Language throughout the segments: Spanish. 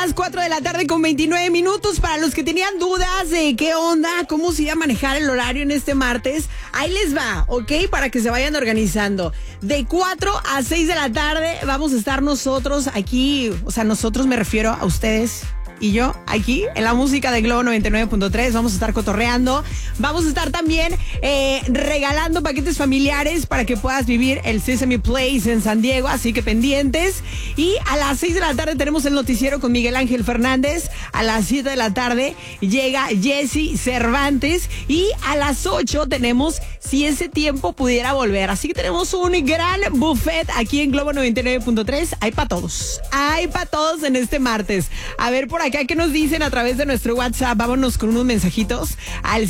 las 4 de la tarde con 29 minutos. Para los que tenían dudas de qué onda, cómo se iba a manejar el horario en este martes, ahí les va, ¿ok? Para que se vayan organizando. De 4 a 6 de la tarde vamos a estar nosotros aquí, o sea, nosotros me refiero a ustedes y yo aquí en la música de Globo 99.3. Vamos a estar cotorreando. Vamos a estar también regalando paquetes familiares para que puedas vivir el Sesame Place en San Diego, así que pendientes. Y a las 6 de la tarde tenemos el noticiero con Miguel Ángel Fernández. A las 7 de la tarde llega Jesse Cervantes. Y a las 8 tenemos Si ese tiempo pudiera volver. Así que tenemos un gran buffet aquí en Globo 99.3. Hay para todos. Hay para todos en este martes. A ver por acá qué nos dicen a través de nuestro WhatsApp. Vámonos con unos mensajitos al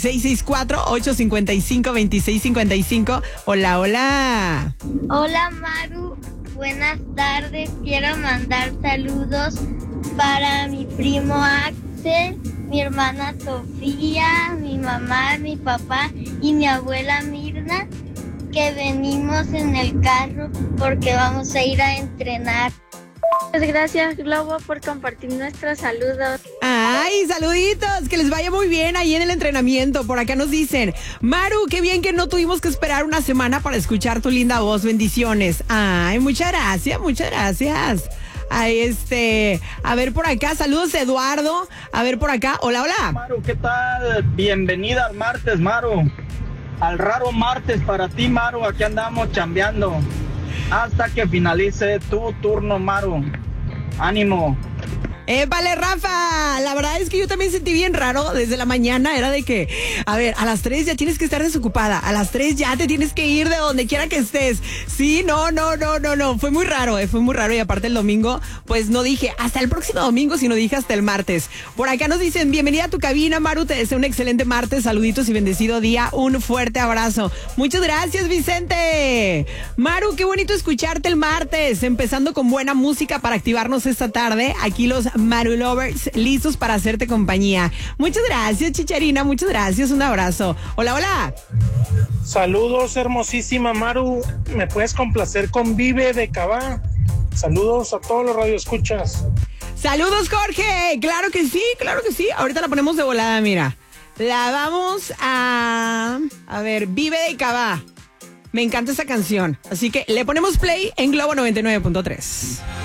664-855-2655. Hola, hola. Hola Maru, buenas tardes. Quiero mandar saludos para mi primo Axel, mi hermana Sofía, mi mamá, mi papá y mi abuela Mirna, que venimos en el carro porque vamos a ir a entrenar. Muchas gracias, Globo, por compartir nuestros saludos. Ay, saluditos, que les vaya muy bien ahí en el entrenamiento. Por acá nos dicen, Maru, qué bien que no tuvimos que esperar una semana para escuchar tu linda voz. Bendiciones. Ay, muchas gracias, muchas gracias. Ay, a ver por acá, saludos Eduardo. A ver por acá, hola, hola. Maru, ¿qué tal? Bienvenida al martes, Maru. Al raro martes para ti, Maru. Aquí andamos chambeando hasta que finalice tu turno, Maru. Ánimo. Vale, Rafa, la verdad es que yo también sentí bien raro desde la mañana. Era de que, a ver, a las 3 ya tienes que estar desocupada. A las 3 ya te tienes que ir de donde quiera que estés. Sí, no. Fue muy raro, fue muy raro. Y aparte el domingo, pues no dije hasta el próximo domingo, sino dije hasta el martes. Por acá nos dicen, bienvenida a tu cabina, Maru. Te deseo un excelente martes. Saluditos y bendecido día. Un fuerte abrazo. Muchas gracias, Vicente. Maru, qué bonito escucharte el martes. Empezando con buena música para activarnos esta tarde. Aquí los Maru Lovers listos para hacerte compañía. Muchas gracias, Chicharina, muchas gracias, un abrazo. Hola, hola. Saludos, hermosísima Maru. ¿Me puedes complacer con Vive de Cabá? Saludos a todos los radioescuchas. Saludos, Jorge. Claro que sí, claro que sí. Ahorita la ponemos de volada, mira. La vamos a ver, Vive de Cabá. Me encanta esa canción. Así que le ponemos play en Globo 99.3.